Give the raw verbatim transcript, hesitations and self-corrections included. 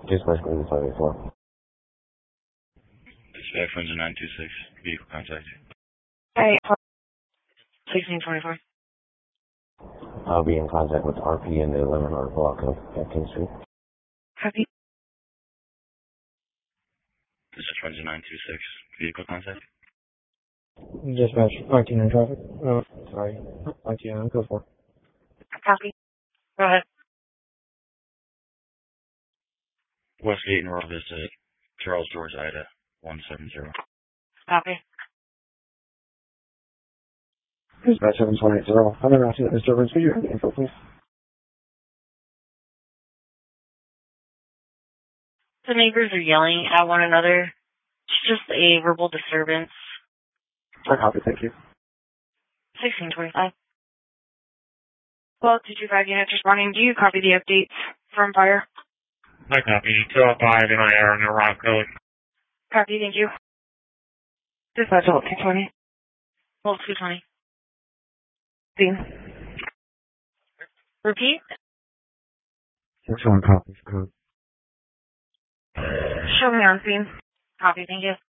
Dispatch Green five eight four. Dispatch Windsor nine two six, vehicle contact. Hey, sixteen twenty-four. I'll be in contact with R P in the eleven hundred block of King Street. Copy. Dispatch Windsor nine two six, vehicle contact. Dispatch, R T nine traffic. Oh, sorry. R T nine, go for. Copy. Go ahead. Westgate and Royal Vista, Charles George, Ida, one seven zero. Copy. Dispatch seven two eight zero. I'm going to ask you that disturbance. Could you have the info, please? The neighbors are yelling at one another. It's just a verbal disturbance. I copy, thank you. sixteen twenty-five. Well, two two five units responding. Do you copy the updates from fire? I copy. two oh five in my air in the rock code. Copy, thank you. Dispatch level two twenty. Level two twenty. Scene. Repeat. six one copies, code. Show me on scene. Copy, thank you.